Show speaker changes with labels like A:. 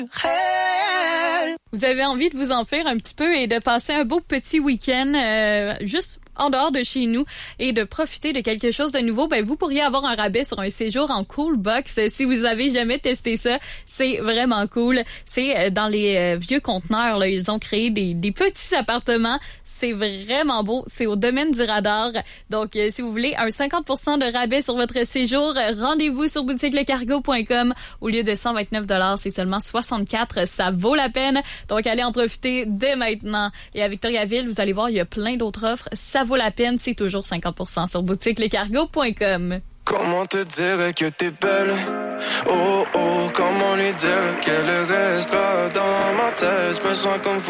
A: Vous avez envie de vous enfuir un petit peu et de passer un beau petit week-end juste en dehors de chez nous et de profiter de quelque chose de nouveau, ben vous pourriez avoir un rabais sur un séjour en Cool Box. Si vous avez jamais testé ça, c'est vraiment cool. C'est dans les vieux conteneurs, là, ils ont créé des petits appartements. C'est vraiment beau. C'est au domaine du radar. Donc, si vous voulez un 50% de rabais sur votre séjour, rendez-vous sur boutiquelecargo.com. Au lieu de 129$, c'est seulement 64$. Ça vaut la peine. Donc, allez en profiter dès maintenant. Et à Victoriaville, vous allez voir, il y a plein d'autres offres. Ça vaut la peine, c'est toujours 50% sur boutiquelecargo.com.
B: Comment te dire que t'es belle? Oh oh, comment lui dire qu'elle restera dans ma tête? Je me sens comme